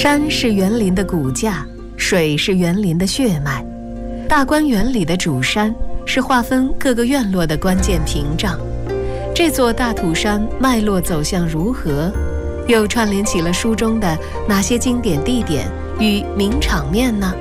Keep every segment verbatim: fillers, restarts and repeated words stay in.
山是园林的骨架，水是园林的血脉。大观园里的主山是划分各个院落的关键屏障。这座大土山脉络走向如何，又串联起了书中的哪些经典地点与名场面呢？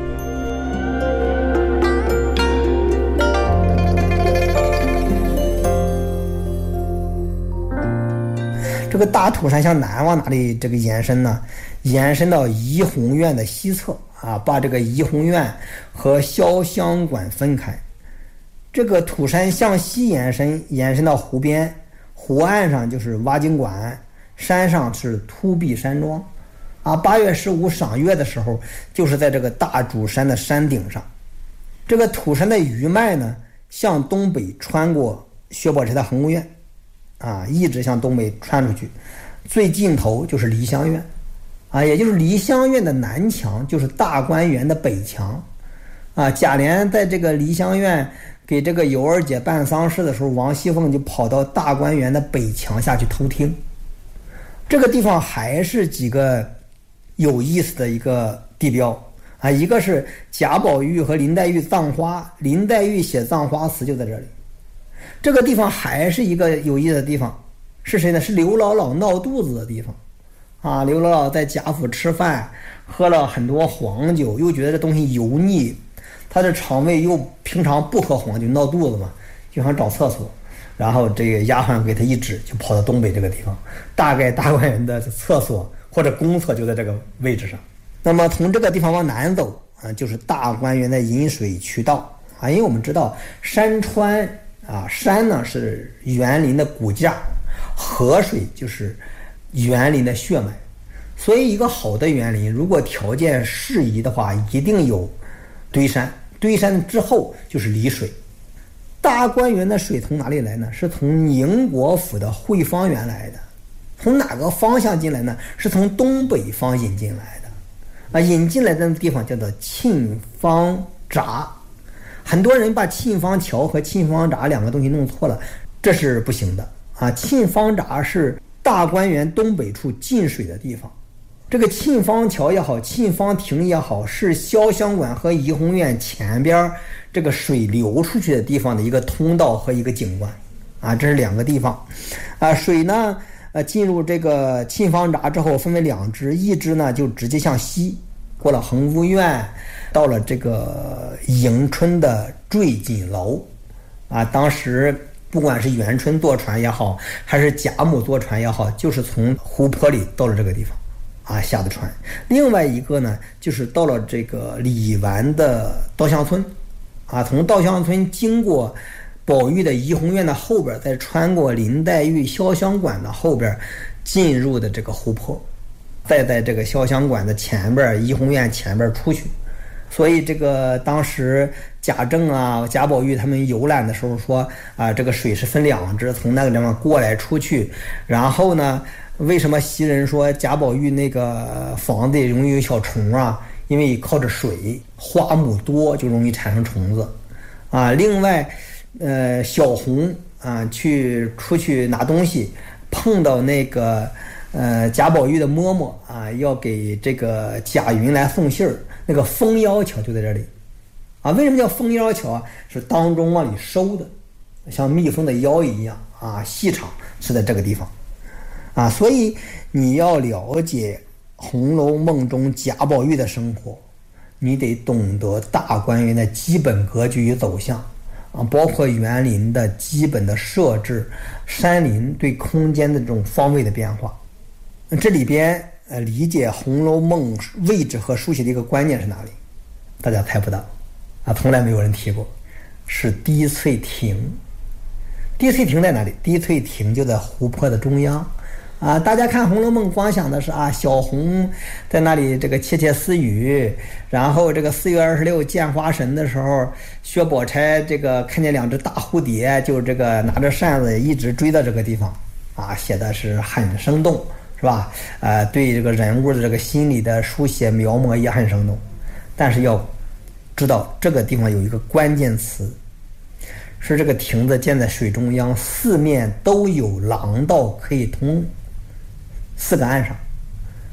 这个大土山向南往哪里这个延伸呢？延伸到怡红院的西侧啊，把这个怡红院和潇湘馆分开。这个土山向西延伸，延伸到湖边，湖岸上就是挖井馆，山上是秃壁山庄。啊，八月十五赏月的时候，就是在这个大主山的山顶上。这个土山的余脉呢，向东北穿过薛宝钗的恒务院。啊，一直向东北穿出去，最尽头就是梨香院，啊，也就是梨香院的南墙，就是大观园的北墙，啊，贾琏在这个梨香院给这个尤二姐办丧事的时候，王熙凤就跑到大观园的北墙下去偷听。这个地方还是几个有意思的一个地标啊，一个是贾宝玉和林黛玉葬花，林黛玉写葬花词就在这里。这个地方还是一个有意思的地方，是谁呢？是刘姥姥闹肚子的地方，啊，刘姥姥在贾府吃饭，喝了很多黄酒，又觉得这东西油腻，她的肠胃又平常不喝黄酒，闹肚子嘛，就想找厕所，然后这个丫鬟给她一指，就跑到东北这个地方，大概大观园的厕所或者公厕就在这个位置上。那么从这个地方往南走啊，就是大观园的引水渠道啊，因为我们知道山川。啊，山呢是园林的骨架，河水就是园林的血脉，所以一个好的园林，如果条件适宜的话，一定有堆山，堆山之后就是离水。大观园的水从哪里来呢？是从宁国府的汇芳园来的。从哪个方向进来呢？是从东北方引进来的。啊，引进来的地方叫做沁芳闸。很多人把沁芳桥和沁芳闸两个东西弄错了，这是不行的啊！沁芳闸是大观园东北处进水的地方，这个沁芳桥也好，沁芳亭也好，是潇湘馆和怡红院前边这个水流出去的地方的一个通道和一个景观啊，这是两个地方啊。水呢，呃，进入这个沁芳闸之后，分为两支，一支呢就直接向西，过了恒务院。到了这个迎春的坠锦楼啊，当时不管是元春坐船也好，还是贾母坐船也好，就是从湖泊里到了这个地方啊下的船。另外一个呢，就是到了这个李纨的稻香村啊，从稻香村经过宝玉的怡红院的后边，再穿过林黛玉潇湘馆的后边，进入的这个湖泊，再在这个潇湘馆的前边，怡红院前边出去。所以这个当时贾政啊、贾宝玉他们游览的时候说啊，这个水是分两支，从那个地方过来出去。然后呢，为什么袭人说贾宝玉那个房子容易有小虫啊？因为靠着水，花母多就容易产生虫子啊。另外，呃，小红啊去出去拿东西，碰到那个呃贾宝玉的嬷嬷啊，要给这个贾云来送信儿。那个封腰桥就在这里啊，为什么叫封腰桥啊？是当中往里收的，像蜜蜂的腰一样啊，细长是在这个地方啊。所以你要了解《红楼梦》中贾宝玉的生活，你得懂得大观园的基本格局与走向啊，包括园林的基本的设置，山林对空间的这种方位的变化。这里边呃，理解《红楼梦》位置和书写的一个关键是哪里？大家猜不到啊，从来没有人提过，是滴翠亭。滴翠亭在哪里？滴翠亭就在湖泊的中央啊。大家看《红楼梦》光想的是啊，小红在那里这个窃窃私语，然后这个四月二十六见花神的时候，薛宝钗这个看见两只大蝴蝶，就这个拿着扇子一直追到这个地方啊，写的是很生动。是吧？呃，对这个人物的这个心理的书写描摹也很生动，但是要知道这个地方有一个关键词，是这个亭子建在水中央，四面都有廊道可以通四个岸上，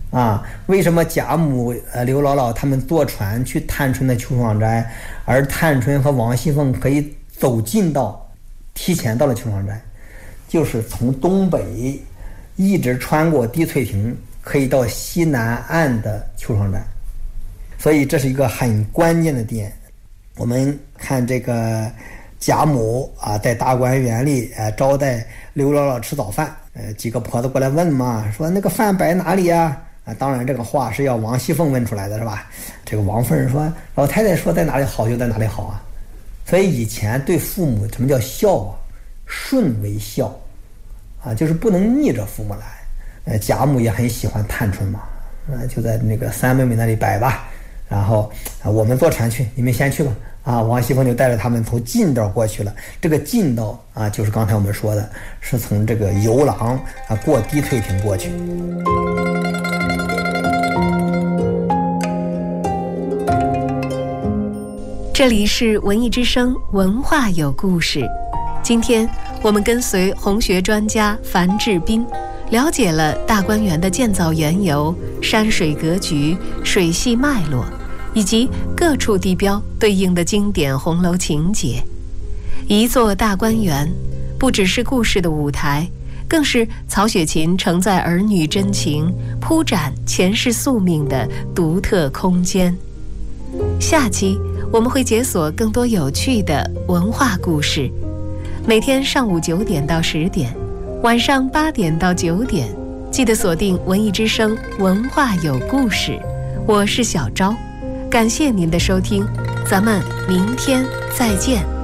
啊，为什么贾母、呃刘姥姥他们坐船去探春的秋霜斋，而探春和王熙凤可以走近到，提前到了秋霜斋，就是从东北一直穿过滴翠亭，可以到西南岸的秋霜斋，所以这是一个很关键的点。我们看这个贾母啊，在大观园里呃招待刘姥姥吃早饭，呃几个婆子过来问嘛，说那个饭摆哪里呀？啊，当然这个话是要王熙凤问出来的，是吧？这个王夫人说，老太太说在哪里好就在哪里好啊。所以以前对父母什么叫孝啊？顺为孝啊，就是不能逆着父母来。呃，贾母也很喜欢探春嘛，啊，就在那个三妹妹那里摆吧。然后啊，我们坐船去，你们先去吧。啊，王熙凤就带着他们从近道过去了。这个近道啊，就是刚才我们说的，是从这个游廊啊过滴翠亭过去。 这里是文艺之声，文化有故事。今天我们跟随红学专家樊志斌，了解了大观园的建造缘由、山水格局、水系脉络，以及各处地标对应的经典红楼情节。一座大观园，不只是故事的舞台，更是曹雪芹承载儿女真情、铺展前世宿命的独特空间。下期我们会解锁更多有趣的文化故事，每天上午九点到十点，晚上八点到九点，记得锁定文艺之声，文化有故事。我是小昭，感谢您的收听，咱们明天再见。